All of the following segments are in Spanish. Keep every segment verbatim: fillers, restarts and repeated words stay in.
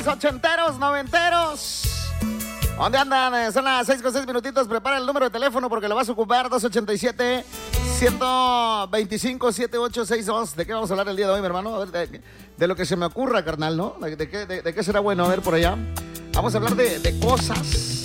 ochenteros, noventeros. ¿Dónde andan? Son las seis con seis minutitos. Prepara el número de teléfono porque lo vas a ocupar. dos ochenta y siete, ciento veinticinco, setenta y ocho sesenta y dos. ¿De qué vamos a hablar el día de hoy, mi hermano? A ver, de, de lo que se me ocurra, carnal, ¿no? ¿De, de, qué, de, de qué será bueno? A ver, por allá. Vamos a hablar de, de cosas.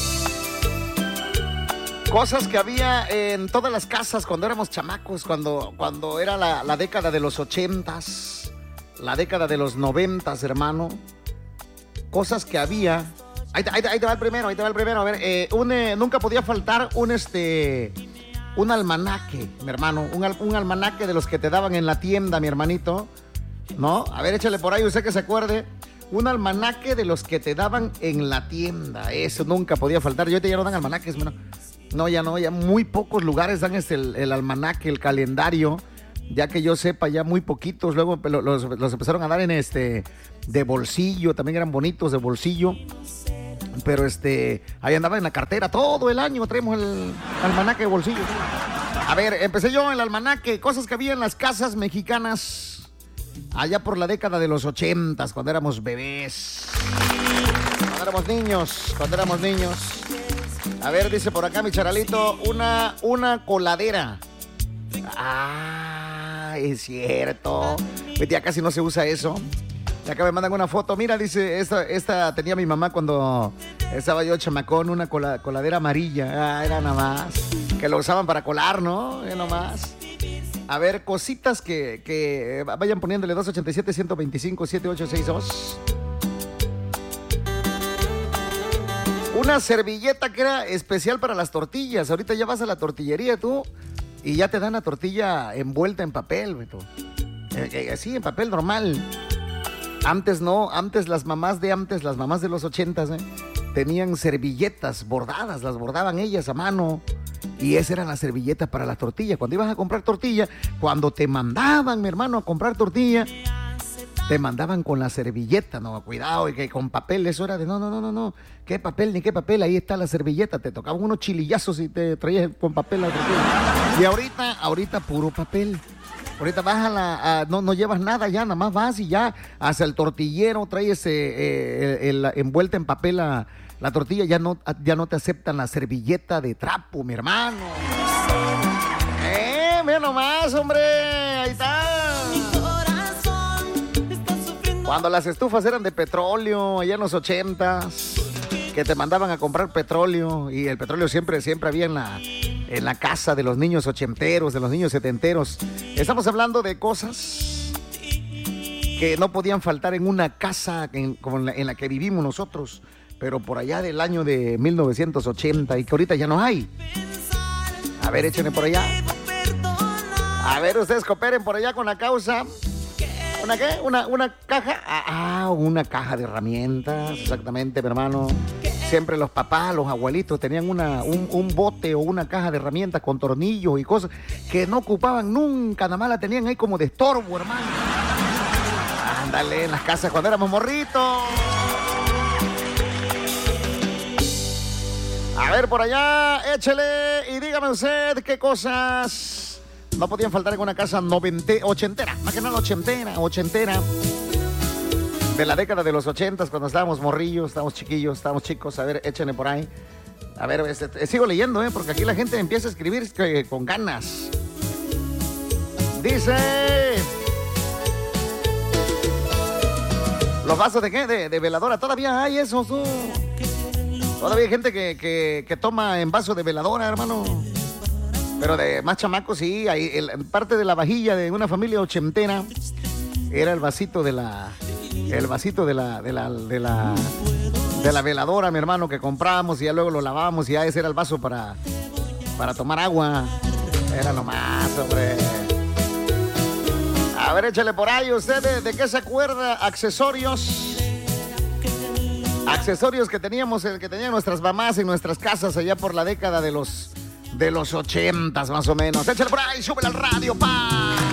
Cosas que había en todas las casas cuando éramos chamacos, cuando, cuando era la, la década de los ochentas, la década de los noventas, hermano. Cosas que había... Ahí te, ahí, te, ahí te va el primero, ahí te va el primero. A ver, eh, un, eh, nunca podía faltar un este un almanaque, mi hermano. Un, un almanaque de los que te daban en la tienda, mi hermanito. ¿No? A ver, échale por ahí, usted que se acuerde. Un almanaque de los que te daban en la tienda. Eso nunca podía faltar. Yo ahorita ya no dan almanaques, bueno. No, ya no, ya muy pocos lugares dan este, el, el almanaque, el calendario. Ya que yo sepa, ya muy poquitos. Luego los, los empezaron a dar en este de bolsillo. También eran bonitos de bolsillo. Pero este, ahí andaba en la cartera todo el año, traemos el almanaque de bolsillo. A ver, empecé yo el almanaque, cosas que había en las casas mexicanas allá por la década de los ochentas, cuando éramos bebés, cuando éramos niños, cuando éramos niños. A ver, dice por acá mi charalito, una, una coladera. Ah, es cierto. Ya casi no se usa eso. Y acá me mandan una foto. Mira, dice, esta, esta tenía mi mamá cuando estaba yo chamacón, una cola, coladera amarilla. Ah, era nada más. Que lo usaban para colar, ¿no? Era nada más. A ver, cositas que, que vayan poniéndole dos ochenta y siete, ciento veinticinco, setenta y ocho sesenta y dos. Una servilleta que era especial para las tortillas. Ahorita ya vas a la tortillería tú y ya te dan la tortilla envuelta en papel, Beto. Eh, eh, así, en papel normal. Antes no, antes las mamás de antes, las mamás de los ochentas, ¿eh? Tenían servilletas bordadas, las bordaban ellas a mano. Y esa era la servilleta para la tortilla. Cuando ibas a comprar tortilla, cuando te mandaban, mi hermano, a comprar tortilla, te mandaban con la servilleta, no, cuidado, y que con papel, eso era de no, no, no, no, no, qué papel, ni qué papel, ahí está la servilleta. Te tocaban unos chilillazos y te traías con papel la tortilla. Y ahorita, ahorita puro papel. Ahorita vas a la, a, no, no llevas nada ya, nada más vas y ya hacia el tortillero traes eh, el, el, envuelta en papel la, la tortilla, ya no, ya no te aceptan la servilleta de trapo, mi hermano. Eh, mira nomás, hombre, ahí está. Cuando las estufas eran de petróleo, allá en los ochentas, que te mandaban a comprar petróleo y el petróleo siempre, siempre había en la... en la casa de los niños ochenteros, de los niños setenteros. Estamos hablando de cosas que no podían faltar en una casa en, como en, la, en la que vivimos nosotros, pero por allá del año de mil novecientos ochenta y que ahorita ya no hay. A ver, échenle por allá. A ver, ustedes cooperen por allá con la causa. ¿Una qué? ¿Una, una caja? Ah, una caja de herramientas, exactamente, mi hermano. Siempre los papás, los abuelitos tenían una, un, un bote o una caja de herramientas con tornillos y cosas que no ocupaban nunca, nada más la tenían ahí como de estorbo, hermano. Ándale, en las casas cuando éramos morritos. A ver, por allá, échele y dígame usted qué cosas no podían faltar en una casa novente, ochentera, más que nada ochentera, ochentera. De la década de los ochentas, cuando estábamos morrillos, estábamos chiquillos, estábamos chicos. A ver, échenle por ahí. A ver, este, sigo leyendo, ¿eh? Porque aquí la gente empieza a escribir que, con ganas. Dice... ¿Los vasos de qué? De, de veladora. Todavía hay esos, ¿no? Todavía hay gente que, que, que toma en vaso de veladora, hermano. Pero de más chamacos, sí. Hay el, parte de la vajilla de una familia ochentera era el vasito de la... El vasito de la, de la, de la, de la veladora, mi hermano, que compramos y ya luego lo lavamos y ya ese era el vaso para, para tomar agua. Era nomás, hombre. A ver, échale por ahí, ¿usted de, de qué se acuerda? Accesorios. Accesorios que teníamos, el que tenían nuestras mamás en nuestras casas allá por la década de los, de los ochentas, más o menos. Échale por ahí, súbele al radio, pa.